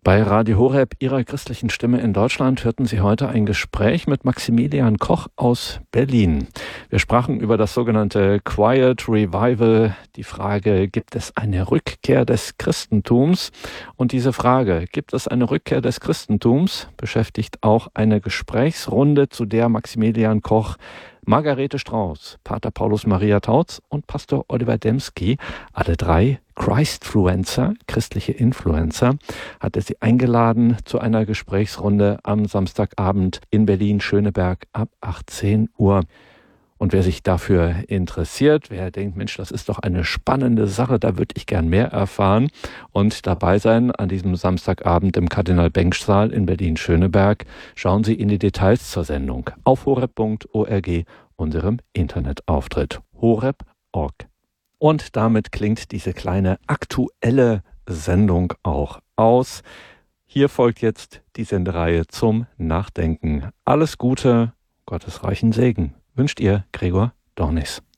Bei Radio Horeb, Ihrer christlichen Stimme in Deutschland, hörten Sie heute ein Gespräch mit Maximilian Koch aus Berlin. Wir sprachen über das sogenannte Quiet Revival, die Frage, gibt es eine Rückkehr des Christentums? Und diese Frage, gibt es eine Rückkehr des Christentums, beschäftigt auch eine Gesprächsrunde, zu der Maximilian Koch, Margarete Strauß, Pater Paulus Maria Tautz und Pastor Oliver Dembski, alle drei Christfluencer, christliche Influencer, hatte sie eingeladen zu einer Gesprächsrunde am Samstagabend in Berlin-Schöneberg ab 18 Uhr. Und wer sich dafür interessiert, wer denkt, Mensch, das ist doch eine spannende Sache, da würde ich gern mehr erfahren und dabei sein an diesem Samstagabend im Kardinal-Bengsch-Saal in Berlin-Schöneberg, schauen Sie in die Details zur Sendung auf horeb.org, unserem Internetauftritt horeb.org. Und damit klingt diese kleine aktuelle Sendung auch aus. Hier folgt jetzt die Sendereihe zum Nachdenken. Alles Gute, Gottes reichen Segen wünscht Ihr Gregor Dornis.